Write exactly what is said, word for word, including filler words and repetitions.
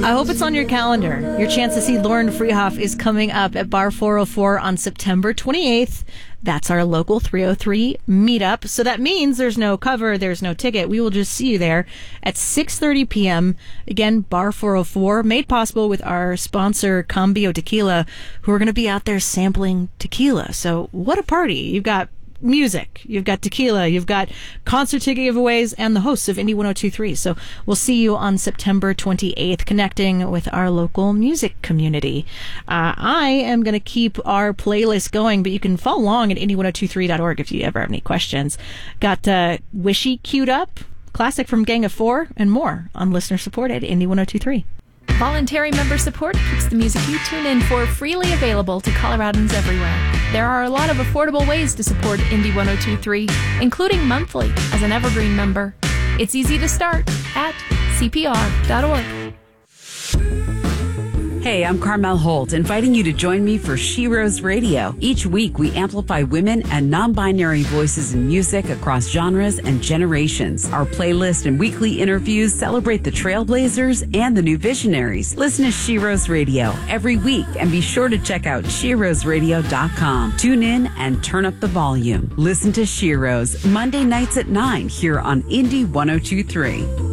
I hope it's on your calendar. Your chance to see Lauren Freehoff is coming up at Bar four oh four on September twenty-eighth. That's our local three oh three meetup. So that means there's no cover, there's no ticket. We will just see you there at six thirty p.m. Again, Bar four oh four, made possible with our sponsor, Cambio Tequila, who are going to be out there sampling tequila. So what a party. You've got music, you've got tequila, you've got concert ticket giveaways, and the hosts of Indie one oh two point three. So we'll see you on September twenty-eighth, connecting with our local music community. Uh, I am going to keep our playlist going, but you can follow along at indie one oh two three dot org if you ever have any questions. Got uh, Wishy queued up, classic from Gang of Four, and more on listener support at Indie one oh two point three. Voluntary member support keeps the music you tune in for freely available to Coloradans everywhere. There are a lot of affordable ways to support Indie one oh two point three, including monthly as an Evergreen member. It's easy to start at c p r dot org. Hey, I'm Carmel Holt, inviting you to join me for She Rose Radio. Each week, we amplify women and non-binary voices in music across genres and generations. Our playlist and weekly interviews celebrate the trailblazers and the new visionaries. Listen to She Rose Radio every week, and be sure to check out she rose radio dot com. Tune in and turn up the volume. Listen to She Rose Monday nights at nine here on Indie one oh two point three.